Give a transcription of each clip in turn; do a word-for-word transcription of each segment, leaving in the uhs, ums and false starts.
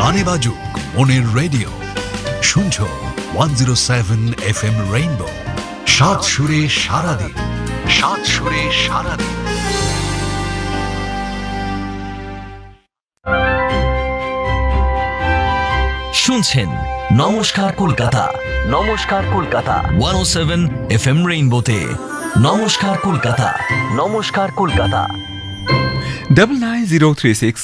গানে বাজুক মনের রেডিও, শুনছো one zero seven F M rainbow. সাত সুরে সারাদিন, সাত সুরে সারাদিন। শুনছেন নমস্কার কলকাতা, নমস্কার কলকাতা ওয়ান ও সেভেন এফ এম রেইনবোতে। নমস্কার কলকাতা, নমস্কার Kolkata. Double nine zero three six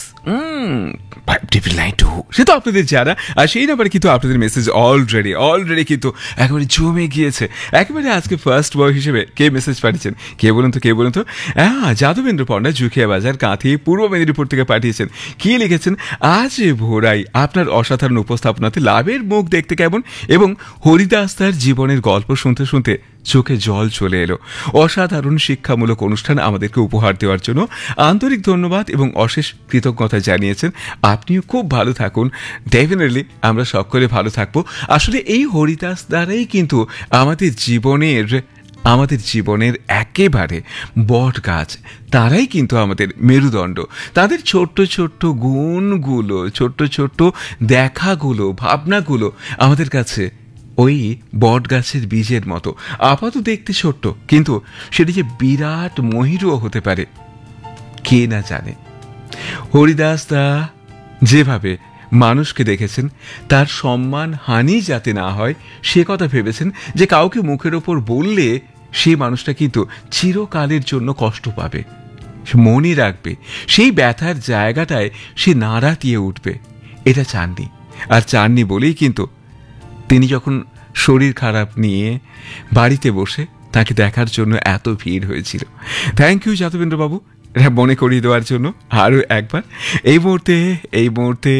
five triple nine two, সে তো আপনাদের জানা। আর সেই নাম্বারে কিন্তু আপনাদের মেসেজ অলরেডি অলরেডি কিন্তু একেবারে জমে গিয়েছে। একেবারে আজকে ফার্স্ট বয় হিসেবে কে মেসেজ পাঠিয়েছেন, কে বলুন তো, কে বলুন তো? হ্যাঁ, যাদবেন্দ্র পণ্ডা, জুখিয়া বাজার, কাঁথি, পূর্ব মেদিনীপুর থেকে পাঠিয়েছেন। কি লিখেছেন? আজ ভোরাই আপনার অসাধারণ উপস্থাপনাতে লাভের মুখ দেখতে কেমন, এবং হরিদাস তার জীবনের গল্প শুনতে শুনতে চোখে জল চলে এলো। অসাধারণ শিক্ষামূলক অনুষ্ঠান আমাদেরকে উপহার দেওয়ার জন্য আন্তরিক ধন্যবাদ এবং অশেষ কৃতজ্ঞতা জানিয়েছেন। আপনিও খুব ভালো থাকুন। ডেফিনেটলি আমরা সকলে ভালো থাকবো। আসলে এই হরিদাস দ্বারাই কিন্তু আমাদের জীবনের আমাদের জীবনের একেবারে বট গাছ, তারাই কিন্তু আমাদের মেরুদণ্ড। তাদের ছোট্ট ছোট্ট গুণগুলো, ছোট্ট ছোট্ট দেখাগুলো, ভাবনাগুলো আমাদের কাছে ওই বট গাছের বীজের মতো। আপাতত দেখতে ছোট্ট, কিন্তু সেটি যে বিরাট মহিরুও হতে পারে কে না জানে। হরিদাস দা যেভাবে মানুষকে দেখেছেন, তার সম্মান হানি যাতে না হয় সে কথা ভেবেছেন, যে কাউকে মুখের ওপর বললে সেই মানুষটা কিন্তু চিরকালের জন্য কষ্ট পাবে, মনে রাখবে, সেই ব্যথার জায়গাটায় সে নাড়া দিয়ে উঠবে। এটা চাননি। আর চাননি বলেই কিন্তু তিনি যখন শরীর খারাপ নিয়ে বাড়িতে বসে তাকে দেখার জন্য এত ভিড় হয়েছিল। থ্যাংক ইউ যাদবেন্দ্রবাবু, এটা মনে করিয়ে দেওয়ার জন্য আরও একবার। এই মুহূর্তে এই মুহূর্তে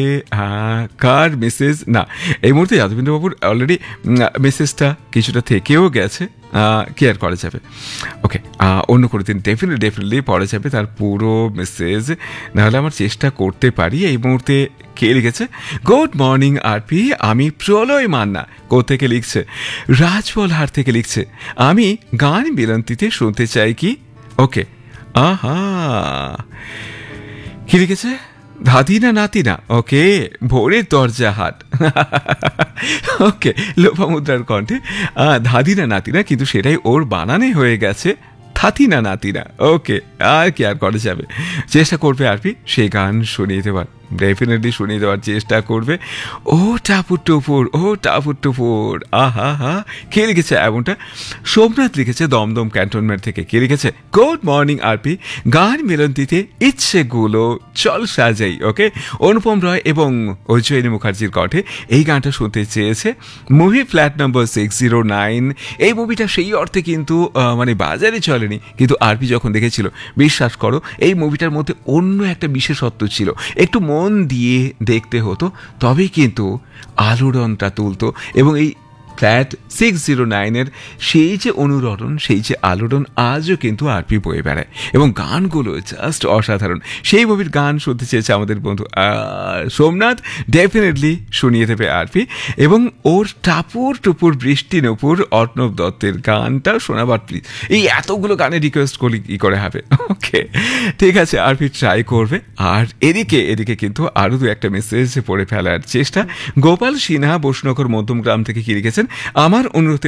কার মেসেজ না, এই মুহূর্তে যাদবেন্দ্রবাবুর অলরেডি মেসেজটা কিছুটা থেকেও গেছে, কেয়ার করা যাবে। ওকে, অন্য করে দিন ডেফিনেটলি ডেফিনেটলি পড়া যাবে তার পুরো মেসেজ, নাহলে আমার চেষ্টা করতে পারি। এই মুহূর্তে কে লিখেছে? গুড মর্নিং আরপি, আমি প্রলয় মান্না। কোত্থেকে লিখছে? রাজবলহাট থেকে লিখছে। আমি গান বিলন্তিতে শুনতে চাই কি। ওকে, আহা, কি লিখেছে? ধাদি না নাতি না। ওকে, ভোরের দরজা হাট। ওকে, লোপামুদ্রার কণ্ঠে ধাদি না নাতি না, কিন্তু সেটাই ওর বানানে হয়ে গেছে থাতি না নাতি না। ওকে, আর কি আর করা যাবে, চেষ্টা করবে আরপি সেই গান শুনিয়ে দেওয়ার, ডেফিনেটলি শুনিয়ে দেওয়ার চেষ্টা করবে। ও টাপুর টুপুর, ও টাপুর টুপুর, আহা হা। কে লিখেছে এমনটা? সোমনাথ লিখেছে দমদম ক্যান্টনমেন্ট থেকে। কে লিখেছে? গুড মর্নিং আরপি, গান মিলন্তিতে ইচ্ছেগুলো চল সাজাই। ওকে, অনুপম রয় এবং ঐজয়িনী মুখার্জির কণ্ঠে এই গানটা শুনতে চেয়েছে। মুভি ফ্ল্যাট নম্বর সিক্স জিরো নাইন। এই মুভিটা সেই অর্থে কিন্তু মানে বাজারে চলেনি, কিন্তু আরপি যখন দেখেছিল, বিশ্বাস করো এই মুভিটার মধ্যে অন্য একটা বিশেষত্ব ছিল। একটু মন দিয়ে দেখতে হতো, তবেই কিন্তু আলোড়নটা তুলতো। এবং এই ফ্ল্যাট সিক্স জিরো নাইনের সেই যে অনুরণন, সেই যে আলোড়ন আজও কিন্তু আরপি বয়ে বেড়ায়, এবং গানগুলো জাস্ট অসাধারণ। সেই মুভির গান শুনতে চেয়েছে আমাদের বন্ধু সোমনাথ, ডেফিনেটলি শুনিয়ে দেবে আরপি। এবং ওর টাপুর টুপুর বৃষ্টি নপুর অর্ণব দত্তের গানটা শোনাবার প্লিজ। এই এতগুলো গানে রিকোয়েস্ট করলে কি করে হবে? ওকে, ঠিক আছে, আরপি ট্রাই করবে। আর এদিকে এদিকে কিন্তু আরও দু একটা মেসেজ পড়ে ফেলার চেষ্টা। গোপাল সিনহা বৈষ্ণবনগর মধ্যমগ্রাম থেকে কি লিখেছেন? আমার অনুরোধে